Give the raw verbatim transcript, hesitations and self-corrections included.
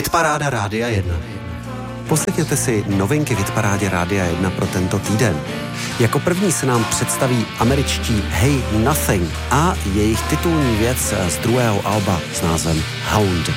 Hitparáda Rádia jedna. Poslechněte si novinky v Hitparádě Rádia jedna pro tento týden. Jako první se nám představí američtí Hey Nothing a jejich titulní věc z druhého alba s názvem Hound.